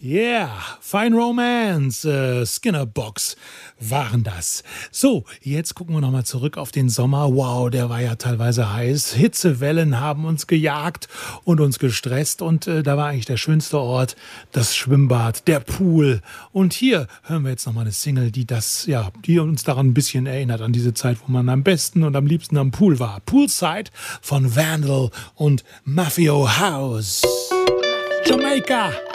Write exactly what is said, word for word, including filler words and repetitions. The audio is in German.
Yeah, Fine Romance, äh, Skinner Box waren das. So, jetzt gucken wir nochmal zurück auf den Sommer. Wow, der war ja teilweise heiß. Hitzewellen haben uns gejagt und uns gestresst. Und äh, da war eigentlich der schönste Ort, das Schwimmbad, der Pool. Und hier hören wir jetzt nochmal eine Single, die das, ja, die uns daran ein bisschen erinnert, an diese Zeit, wo man am besten und am liebsten am Pool war. Poolside von Vandal und Mafio House. Jamaica.